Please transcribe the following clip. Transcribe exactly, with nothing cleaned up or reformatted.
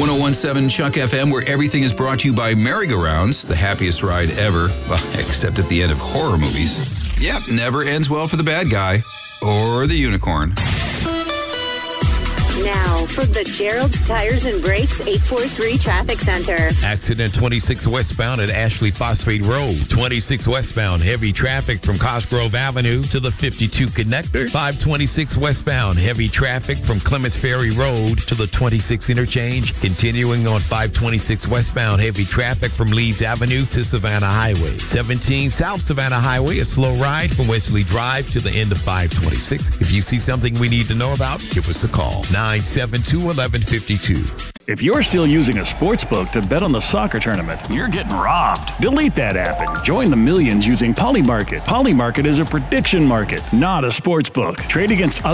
one oh one seven Chuck F M, where everything is brought to you by merry-go-rounds, the happiest ride ever. Well, except at the end of horror movies. Yep, never ends well for the bad guy or the unicorn. Now, from the Gerald's Tires and Brakes eight four three Traffic Center. Accident twenty-six westbound at Ashley Phosphate Road. twenty-six westbound, heavy traffic from Cosgrove Avenue to the fifty-two connector. five twenty-six westbound, heavy traffic from Clements Ferry Road to the twenty-six interchange. Continuing on five twenty-six westbound, heavy traffic from Leeds Avenue to Savannah Highway. seventeen South Savannah Highway, a slow ride from Wesley Drive to the end of five twenty-six. If you see something we need to know about, give us a call. nine seven two, one one five two. If you're still using a sports book to bet on the soccer tournament, you're getting robbed. Delete that app and join the millions using Polymarket. Polymarket is a prediction market, not a sports book. Trade against